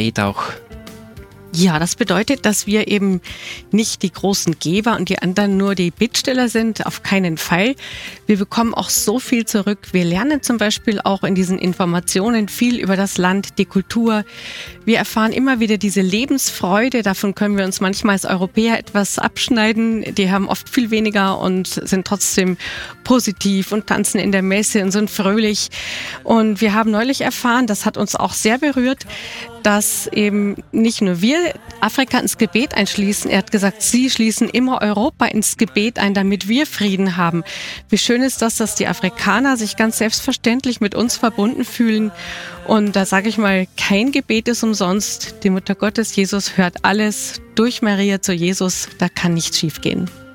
Gebet auch? Ja, das bedeutet, dass wir eben nicht die großen Geber und die anderen nur die Bittsteller sind, auf keinen Fall. Wir bekommen auch so viel zurück. Wir lernen zum Beispiel auch in diesen Informationen viel über das Land, die Kultur. Wir erfahren immer wieder diese Lebensfreude. Davon können wir uns manchmal als Europäer etwas abschneiden. Die haben oft viel weniger und sind trotzdem positiv und tanzen in der Messe und sind fröhlich. Und wir haben neulich erfahren, das hat uns auch sehr berührt, dass eben nicht nur wir Afrika ins Gebet einschließen. Er hat gesagt, Sie schließen immer Europa ins Gebet ein, damit wir Frieden haben. Wie schön ist das, dass die Afrikaner sich ganz selbstverständlich mit uns verbunden fühlen. Und da sage ich mal, kein Gebet ist umsonst. Die Mutter Gottes, Jesus, hört alles durch Maria zu Jesus. Da kann nichts schiefgehen.